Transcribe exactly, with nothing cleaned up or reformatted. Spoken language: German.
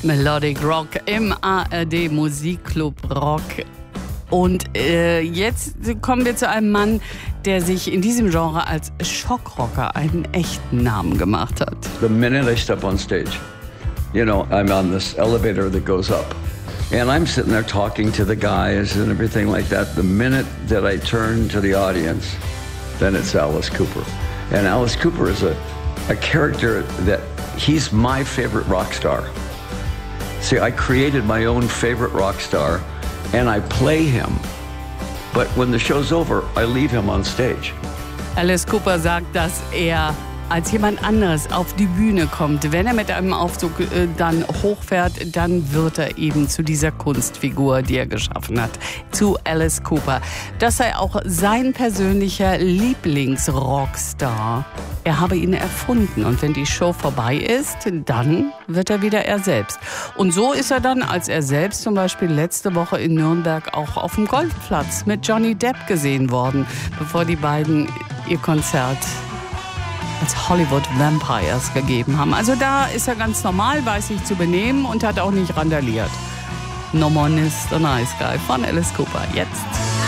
Melodic Rock im A R D Musikclub Rock. Und äh, jetzt kommen wir zu einem Mann, der sich in diesem Genre als Schockrocker einen echten Namen gemacht hat. The minute I step on stage, you know, I'm on this elevator that goes up. And I'm sitting there talking to the guys and everything like that. The minute that I turn to the audience, then it's Alice Cooper. And Alice Cooper is a, a character that he's my favorite rock star. See, I created my own favorite rock star and I play him. But when the show's over, I leave him on stage. Alice Cooper sagt, dass er als jemand anderes auf die Bühne kommt. Wenn er mit einem Aufzug äh, dann hochfährt, dann wird er eben zu dieser Kunstfigur, die er geschaffen hat, zu Alice Cooper. Das sei auch sein persönlicher Lieblingsrockstar. Er habe ihn erfunden und wenn die Show vorbei ist, dann wird er wieder er selbst. Und so ist er dann als er selbst zum Beispiel letzte Woche in Nürnberg auch auf dem Golfplatz mit Johnny Depp gesehen worden, bevor die beiden ihr Konzert als Hollywood Vampires gegeben haben. Also da ist er ganz normal, weiß sich zu benehmen und hat auch nicht randaliert. No More is the Nice Guy von Alice Cooper. Jetzt.